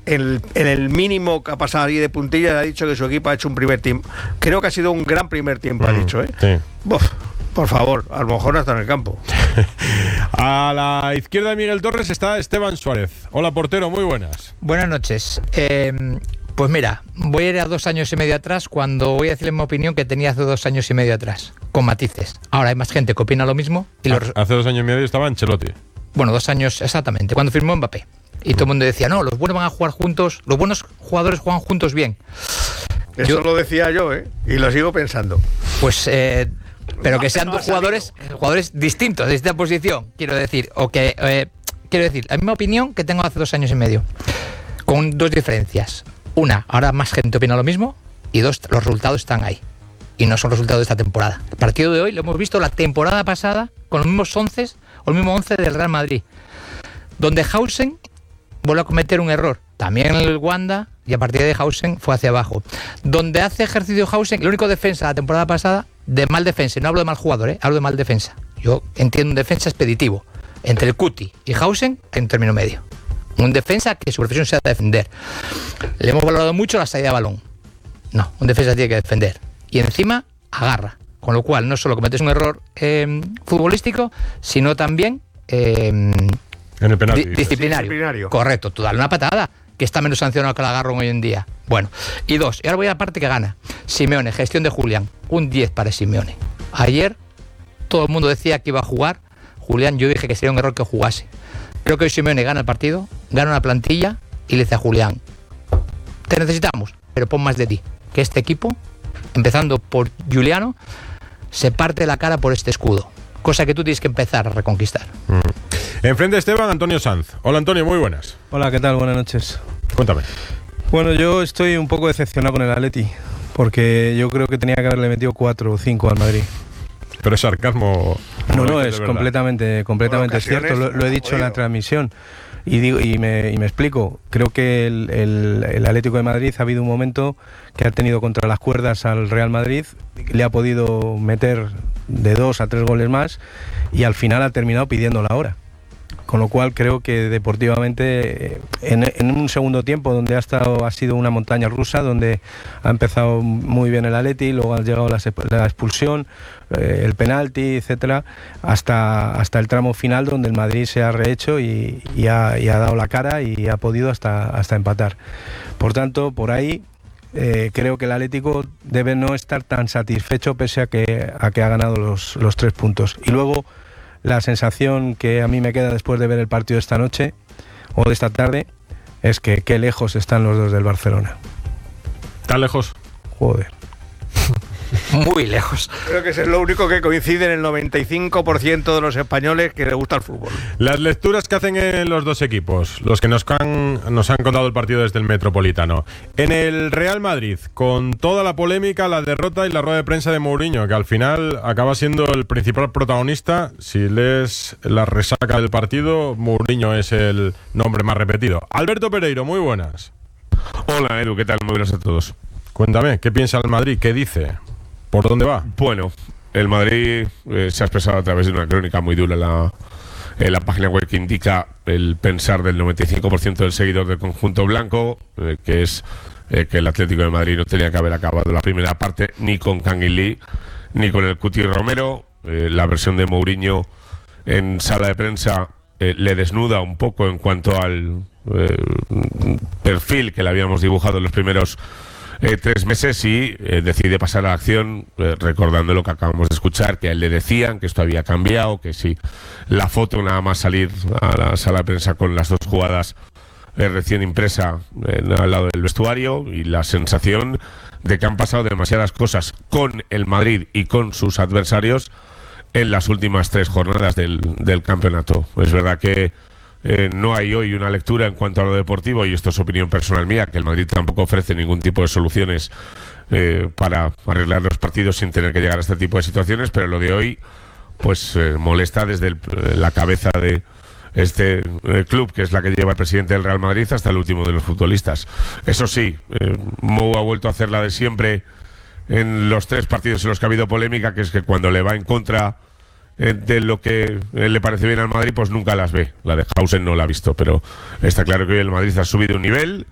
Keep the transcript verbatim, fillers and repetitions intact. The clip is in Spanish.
en el, en el mínimo que ha pasado ahí de puntilla, ha dicho que su equipo ha hecho un primer tiempo. Creo que ha sido un gran primer tiempo, mm, ha dicho, ¿eh? Sí. Uf, por favor, a lo mejor no está en el campo. A la izquierda de Miguel Torres está Esteban Suárez. Hola, portero, muy buenas. Buenas noches. Eh, pues mira, voy a ir a dos años y medio atrás cuando voy a decirle mi opinión que tenía hace dos años y medio atrás, con matices. Ahora hay más gente que opina lo mismo. Y ah, los... Hace dos años y medio estaba Ancelotti. Bueno, dos años exactamente, cuando firmó Mbappé. Y todo el mundo decía, no, los buenos van a jugar juntos, los buenos jugadores juegan juntos bien. Eso yo, lo decía yo, ¿eh? Y lo sigo pensando. Pues... Eh, pero que sean dos jugadores jugadores distintos de distinta posición, quiero decir, o que eh, quiero decir, la misma opinión que tengo hace dos años y medio, con dos diferencias. Una, ahora más gente opina lo mismo, y dos, los resultados están ahí y no son resultados de esta temporada. El partido de hoy lo hemos visto la temporada pasada con los mismos once o el mismo once del Real Madrid, donde Hausen vuelve a cometer un error, también el Wanda, y a partir de Hausen fue hacia abajo. Donde hace ejercicio Hausen, el único defensa la temporada pasada de mal defensa, no hablo de mal jugador, ¿eh? Hablo de mal defensa. Yo entiendo un defensa expeditivo. Entre el Cuti y Hausen hay un término medio. Un defensa que su profesión sea defender. Le hemos valorado mucho la salida de balón. No, un defensa tiene que defender. Y encima agarra. Con lo cual no solo cometes un error eh, futbolístico, sino también eh, en el penalti, di- disciplinario. disciplinario. Correcto, tú dale una patada, que está menos sancionado que la agarran hoy en día. Bueno, y dos, y ahora voy a la parte que gana. Simeone, gestión de Julián, un diez para Simeone. Ayer todo el mundo decía que iba a jugar Julián, yo dije que sería un error que jugase. Creo que hoy Simeone gana el partido, gana una plantilla y le dice a Julián, te necesitamos, pero pon más de ti, que este equipo, empezando por Juliano, se parte la cara por este escudo, cosa que tú tienes que empezar a reconquistar. Mm. Enfrente de Esteban, Antonio Sanz. Hola, Antonio, muy buenas. Hola, ¿qué tal? Buenas noches. Cuéntame. Bueno, yo estoy un poco decepcionado con el Atleti, porque yo creo que tenía que haberle metido cuatro o cinco al Madrid. Pero es sarcasmo. No, no, es completamente, completamente cierto, lo, lo he dicho en la transmisión. Y digo y me, y me explico, creo que el, el, el Atlético de Madrid ha habido un momento que ha tenido contra las cuerdas al Real Madrid, le ha podido meter de dos a tres goles más y al final ha terminado pidiendo la hora. Con lo cual creo que deportivamente en, en un segundo tiempo donde ha estado ha sido una montaña rusa, donde ha empezado muy bien el Atleti, luego ha llegado la, la expulsión, eh, el penalti, etcétera, hasta, hasta el tramo final donde el Madrid se ha rehecho y, y, ha, y ha dado la cara y ha podido hasta, hasta empatar. Por tanto, por ahí eh, creo que el Atlético debe no estar tan satisfecho pese a que, a que ha ganado los, los tres puntos. Y luego la sensación que a mí me queda después de ver el partido de esta noche o de esta tarde es que qué lejos están los dos del Barcelona. ¿Tan lejos? Joder. Muy lejos. Creo que es lo único que coincide en el noventa y cinco por ciento de los españoles que les gusta el fútbol. Las lecturas que hacen en los dos equipos, los que nos han, nos han contado el partido desde el Metropolitano. En el Real Madrid, con toda la polémica, la derrota y la rueda de prensa de Mourinho, que al final acaba siendo el principal protagonista. Si lees la resaca del partido, Mourinho es el nombre más repetido. Alberto Pereiro, muy buenas. Hola Edu, ¿qué tal? Muy buenas a todos. Cuéntame, ¿qué piensa el Madrid? ¿Qué dice? ¿Por dónde va? Bueno, el Madrid eh, se ha expresado a través de una crónica muy dura en la, en la página web que indica el pensar del noventa y cinco por ciento del seguidor del conjunto blanco, eh, que es eh, que el Atlético de Madrid no tenía que haber acabado la primera parte ni con Kangin Lee ni con el Cuti Romero. Eh, la versión de Mourinho en sala de prensa eh, le desnuda un poco en cuanto al eh, perfil que le habíamos dibujado en los primeros Eh, tres meses y eh, decide pasar a la acción eh, recordando lo que acabamos de escuchar, que a él le decían que esto había cambiado, que si la foto nada más salir a la sala de prensa con las dos jugadas eh, recién impresa eh, al lado del vestuario, y la sensación de que han pasado demasiadas cosas con el Madrid y con sus adversarios en las últimas tres jornadas del, del campeonato. Es verdad que Eh, no hay hoy una lectura en cuanto a lo deportivo, y esto es opinión personal mía, que el Madrid tampoco ofrece ningún tipo de soluciones eh, para arreglar los partidos sin tener que llegar a este tipo de situaciones, pero lo de hoy pues eh, molesta desde el, la cabeza de este eh, club, que es la que lleva el presidente del Real Madrid, hasta el último de los futbolistas. Eso sí, eh, Mou ha vuelto a hacer la de siempre en los tres partidos en los que ha habido polémica, que es que cuando le va en contra de lo que le parece bien al Madrid, pues nunca las ve. La de Hausen no la ha visto, pero está claro que hoy el Madrid ha subido un nivel